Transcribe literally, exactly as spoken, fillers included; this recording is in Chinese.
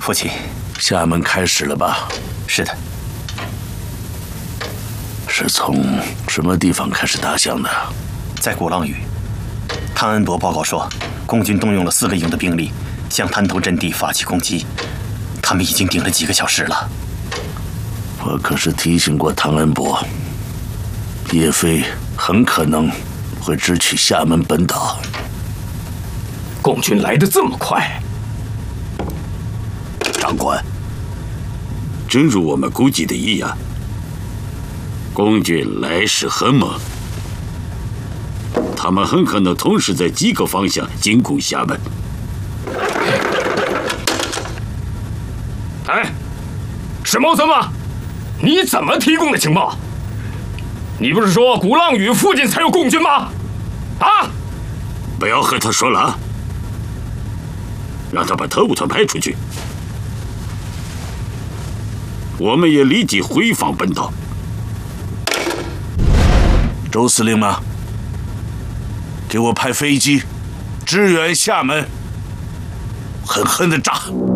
父亲， 厦门开始了吧？ 是的。 是从什么地方开始打响的？ 在鼓浪屿。汤恩伯报告说，共军动用了四个营的兵力，向滩头阵地发起攻击。他们已经顶了几个小时了。 我可是提醒过汤恩伯，叶飞很可能会直取厦门本岛。 共军来得这么快？ 长官，正如我们估计的一样，共军来势很猛，他们很可能同时在几个方向进攻厦门。 哎，史谋怎么？你怎么提供的情报？你不是说鼓浪屿附近才有共军吗？啊！ 不要和他说了啊！让他把特务团派出去，我们也立即回防本岛。 周司令吗？给我派飞机支援厦门，狠狠的炸！